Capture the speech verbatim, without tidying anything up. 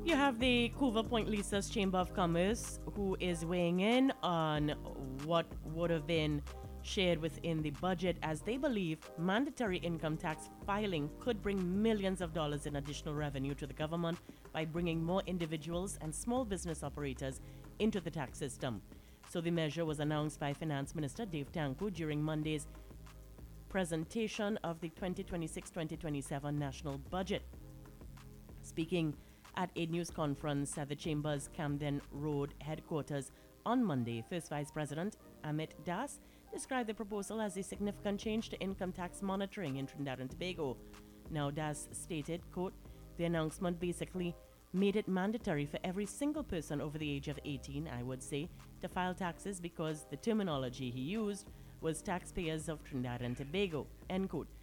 You have the Coover Point Lisa's Chamber of Commerce, who is weighing in on what would have been shared within the budget, as they believe mandatory income tax filing could bring millions of dollars in additional revenue to the government by bringing more individuals and small business operators into the tax system. So the measure was announced by Finance Minister Dave Tanku during Monday's presentation of the twenty twenty-six twenty twenty-seven national budget. Speaking at a news conference at the Chamber's Camden Road headquarters on Monday, First Vice President Amit Das described the proposal as a significant change to income tax monitoring in Trinidad and Tobago. Now, Das stated, quote, the announcement basically made it mandatory for every single person over the age of eighteen, I would say, to file taxes because the terminology he used was taxpayers of Trinidad and Tobago, end quote.